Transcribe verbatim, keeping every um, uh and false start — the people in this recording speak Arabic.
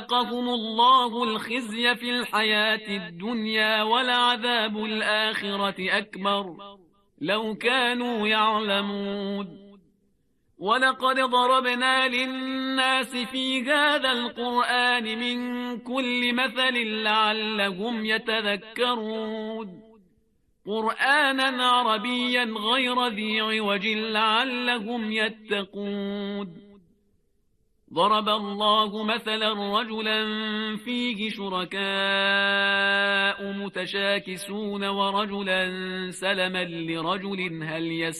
فأذاقهم الله الخزي في الحياة الدنيا ولعذاب الآخرة أكبر لو كانوا يعلمون. ولقد ضربنا للناس في هذا القرآن من كل مثل لعلهم يتذكرون. قرآنا عربيا غير ذي عوج لعلهم يتقون. ضرب الله مثلا رجلا فيه شركاء متشاكسون ورجلا سلما لرجل هل يستطيعون